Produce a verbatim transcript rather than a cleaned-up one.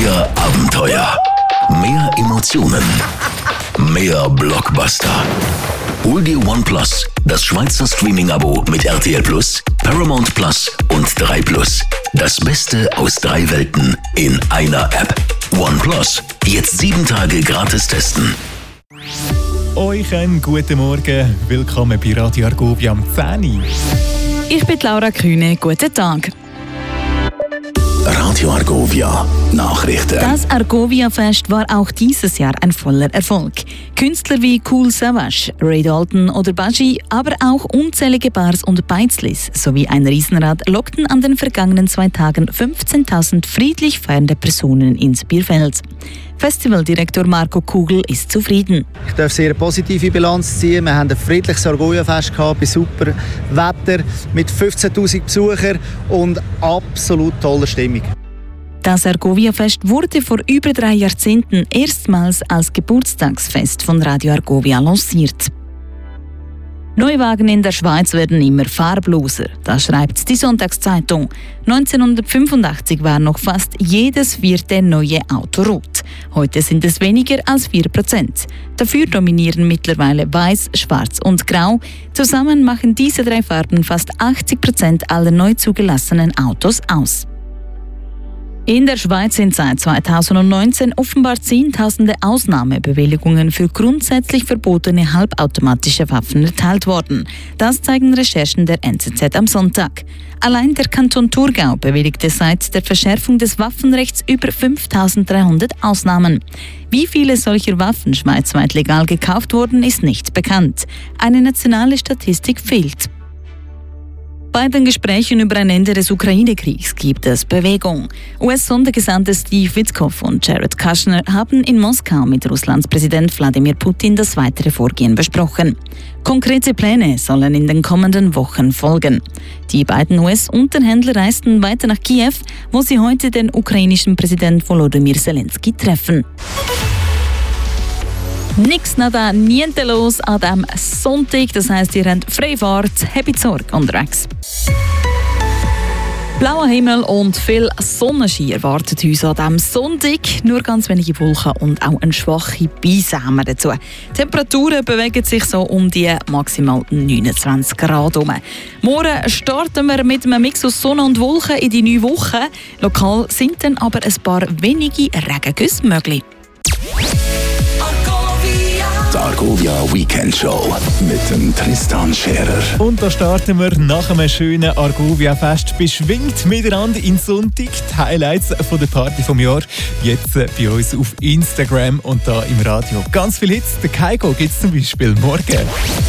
Mehr Abenteuer. Mehr Emotionen. Mehr Blockbuster. Hol dir OnePlus, das Schweizer Streaming-Abo mit R T L Plus, Paramount Plus und drei Plus. Das Beste aus drei Welten in einer App. OnePlus. Jetzt sieben Tage gratis testen. Euch einen guten Morgen. Willkommen bei Radio Argovia am zehn Uhr. Ich bin Laura Kühne. Guten Tag. Radio Argovia Nachrichten. Das Argovia-Fest war auch dieses Jahr ein voller Erfolg. Künstler wie Kool Savas, Ray Dalton oder Baji, aber auch unzählige Bars und Beizlis sowie ein Riesenrad lockten an den vergangenen zwei Tagen fünfzehntausend friedlich feiernde Personen ins Bierfeld. Festivaldirektor Marco Kugel ist zufrieden. Ich darf sehr positive Bilanz ziehen. Wir haben ein friedliches Argovia-Fest gehabt, bei super Wetter, mit fünfzehntausend Besuchern und absolut toller Stimmung. Das Argovia-Fest wurde vor über drei Jahrzehnten erstmals als Geburtstagsfest von Radio Argovia lanciert. Neuwagen in der Schweiz werden immer farbloser, das schreibt die Sonntagszeitung. neunzehnhundertfünfundachtzig war noch fast jedes vierte neue Auto rot. Heute sind es weniger als vier Prozent. Dafür dominieren mittlerweile Weiß, Schwarz und Grau. Zusammen machen diese drei Farben fast achtzig Prozent aller neu zugelassenen Autos aus. In der Schweiz sind seit zweitausendneunzehn offenbar Zehntausende Ausnahmebewilligungen für grundsätzlich verbotene halbautomatische Waffen erteilt worden. Das zeigen Recherchen der N Z Z am Sonntag. Allein der Kanton Thurgau bewilligte seit der Verschärfung des Waffenrechts über fünftausenddreihundert Ausnahmen. Wie viele solcher Waffen schweizweit legal gekauft wurden, ist nicht bekannt. Eine nationale Statistik fehlt. Bei den Gesprächen über ein Ende des Ukraine-Kriegs gibt es Bewegung. U S-Sondergesandte Steve Witkoff und Jared Kushner haben in Moskau mit Russlands Präsident Wladimir Putin das weitere Vorgehen besprochen. Konkrete Pläne sollen in den kommenden Wochen folgen. Die beiden U S-Unterhändler reisten weiter nach Kiew, wo sie heute den ukrainischen Präsident Volodymyr Zelensky treffen. Nix nada, niente los an diesem Sonntag. Das heisst, ihr habt Freifahrt, habt Sorge unterwegs. Blauer Himmel und viel Sonnenschein erwartet uns an diesem Sonntag. Nur ganz wenige Wolken und auch eine schwache Brise haben wir dazu. Die Temperaturen bewegen sich so um die maximal neunundzwanzig Grad herum. Morgen starten wir mit einem Mix aus Sonne und Wolken in die neue Woche. Lokal sind dann aber ein paar wenige Regengüsse möglich. Die Argovia Weekend Show mit dem Tristan Scherer. Und da starten wir nach einem schönen Argovia-Fest beschwingt miteinander in Sonntag. Die Highlights von der Party vom Jahr jetzt bei uns auf Instagram und da im Radio. Ganz viele Hits. Der Kaiko gibt es zum Beispiel morgen.